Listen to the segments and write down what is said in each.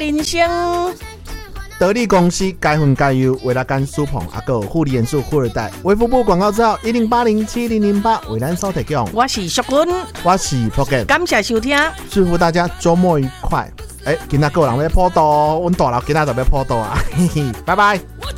人生。 得力公司该分该优，为了干苏鹏还有护理元素富二代。卫福部广告之后10807008为咱所提供。 我是淑君， 我是 Pocket， 感谢收听， 祝福大家周末愉快。今仔有人要破肚，阮大佬今仔就要破肚啊！嘿嘿，拜拜。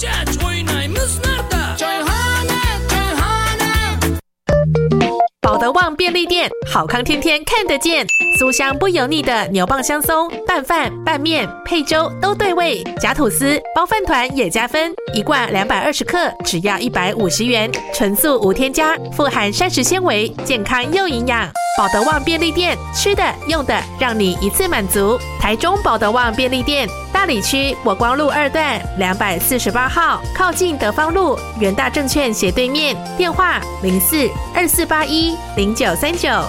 保德旺便利店，好康天天看得见，酥香不油腻的牛蒡香松，拌饭、拌面、配粥都对味，夹吐司、包饭团也加分，一罐220克，只要150元，纯素无添加，富含膳食纤维，健康又营养。保德旺便利店，吃的用的让你一次满足。台中保德旺便利店，大里区国光路2段248号，靠近德芳路元大证券斜对面，电话0424810939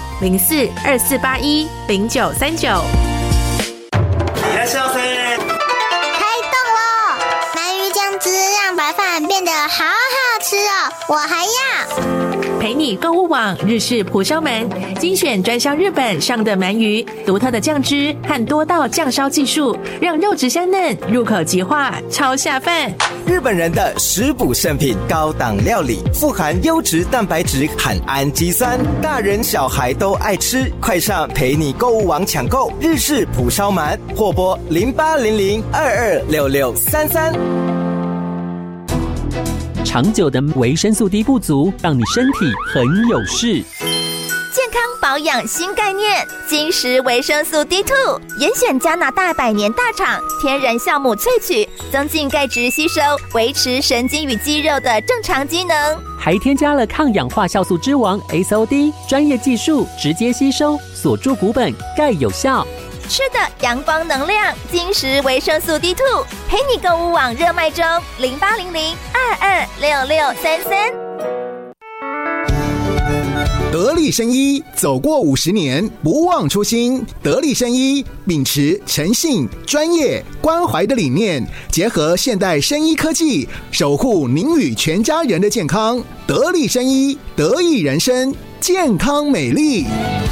0424810939。 いらっしゃいませ。 开动了！鳗鱼酱汁让白饭变得好好吃哦，我还要。 陪你购物网日式蒲烧鳗，精选专销日本上的鳗鱼，独特的酱汁和多道酱烧技术，让肉质香嫩，入口即化，超下饭。 日本人的食补圣品，高档料理，富含优质蛋白质和氨基酸，大人小孩都爱吃。快上陪你购物网抢购日式蒲烧鳗，或拨0800226633。 长久的维生素 D 不足，让你身体很有事。 健康保养新概念，金石维生素 D2， 严选加拿大100年大厂天然酵母萃取，增进钙质吸收，维持神经与肌肉的正常机能， 还添加了抗氧化酵素之王 SOD， 专业技术直接吸收，锁住骨本，钙有效。 吃的阳光能量，金石维生素 D2， 陪你购物网热卖中，0800226633。 得力生医走过50年，不忘初心。得力生医秉持诚信、专业、关怀的理念，结合现代生医科技，守护您与全家人的健康。得力生医，得益人生，健康美丽。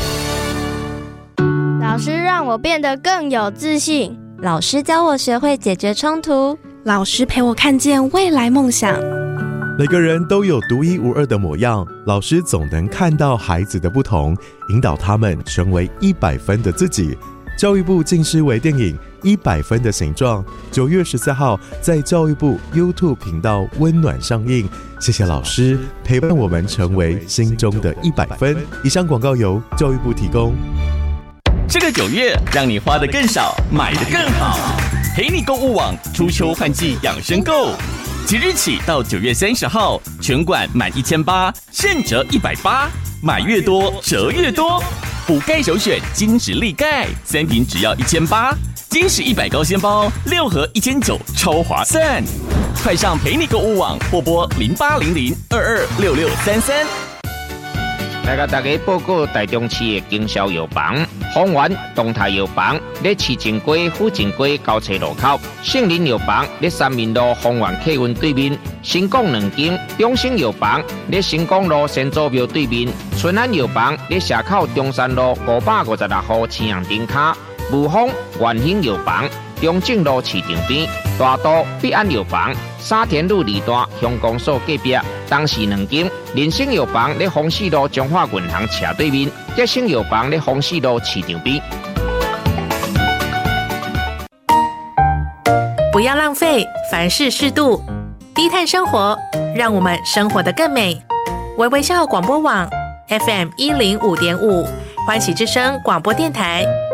老师让我变得更有自信， 老师教我学会解决冲突， 老师陪我看见未来梦想。 每个人都有独一无二的模样，老师总能看到孩子的不同，引导他们成为100分的自己。教育部近视微电影100分的形状，9月14号在教育部 YouTube 频道温暖上映。谢谢老师陪伴我们成为心中的100分。以上广告由教育部提供。 这个9月，让你花得更少，买得更好。陪你购物网初秋换季养生购，即日起到9月30号，全馆满1800现折180，买越多折越多。补钙首选金石力钙，3瓶只要1800，金石100高纤包6盒1900，超划算。快上陪你购物网或拨0800226633。 来甲大家报告台中市的经销药房，丰源东泰药房在市正街、府正街交叉路口，圣林药房在三民路丰源客运对面，新港2间，中兴药房在新港路先祖庙对面，春安药房在社口中山路556号青阳顶卡，武丰元兴药房中正路市场边，大都必安药房沙田路2段乡公所隔壁，东市2间，人生药房在丰市路中华银行斜对面，吉生药房在丰市路市场边。 不要浪费，凡事适度，低碳生活，让我们生活得更美。微微笑广播网 FM105.5，欢喜之声广播电台。